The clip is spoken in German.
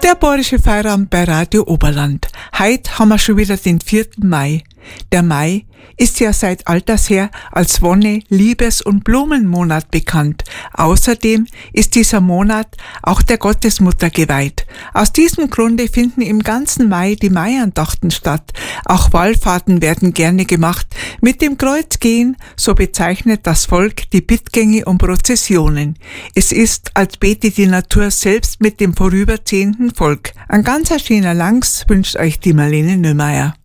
Der Bayerische Feierabend bei Radio Oberland. Heute haben wir schon wieder den 4. Mai. Der Mai ist ja seit alters her als Wonne-, Liebes- und Blumenmonat bekannt. Außerdem ist dieser Monat auch der Gottesmutter geweiht. Aus diesem Grunde finden im ganzen Mai die Maiandachten statt. Auch Wallfahrten werden gerne gemacht. Mit dem Kreuzgehen, so bezeichnet das Volk die Bittgänge und Prozessionen. Es ist, als bete die Natur selbst mit dem vorüberziehenden Volk. Ein ganz schöner Langs wünscht euch die Marlene Nömeier.